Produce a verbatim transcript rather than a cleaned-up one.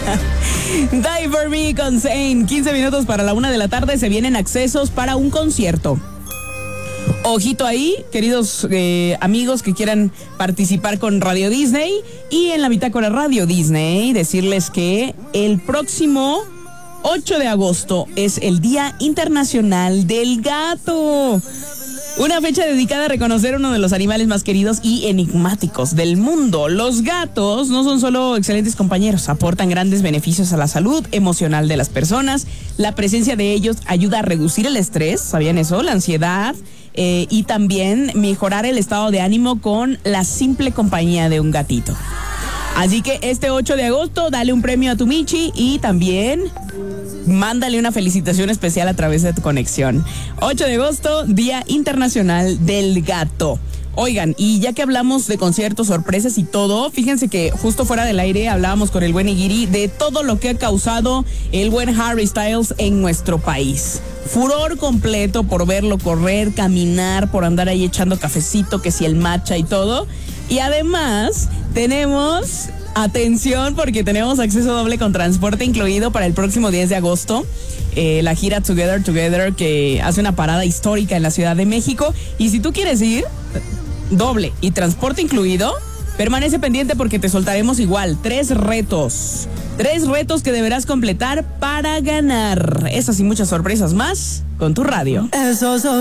Die For Me con Zayn. quince minutos para la una de la tarde. Se vienen accesos para un concierto. Ojito ahí, queridos eh, amigos que quieran participar con Radio Disney. Y en la bitácora Radio Disney, decirles que el próximo ocho de agosto es el Día Internacional del Gato. Una fecha dedicada a reconocer uno de los animales más queridos y enigmáticos del mundo. Los gatos no son solo excelentes compañeros, aportan grandes beneficios a la salud emocional de las personas. La presencia de ellos ayuda a reducir el estrés, ¿sabían eso? La ansiedad eh, y también mejorar el estado de ánimo con la simple compañía de un gatito. Así que este ocho de agosto, dale un premio a tu Michi y también mándale una felicitación especial a través de tu conexión. ocho de agosto, Día Internacional del Gato. Oigan, y ya que hablamos de conciertos, sorpresas y todo, fíjense que justo fuera del aire hablábamos con el buen Igiri de todo lo que ha causado el buen Harry Styles en nuestro país. Furor completo por verlo correr, caminar, por andar ahí echando cafecito, que si el matcha y todo. Y además tenemos, atención, porque tenemos acceso doble con transporte incluido para el próximo diez de agosto. Eh, la gira Together Together, que hace una parada histórica en la Ciudad de México. Y si tú quieres ir, doble y transporte incluido, permanece pendiente porque te soltaremos igual tres retos. Tres retos que deberás completar para ganar. Esas y muchas sorpresas más con tu radio. Eso soy.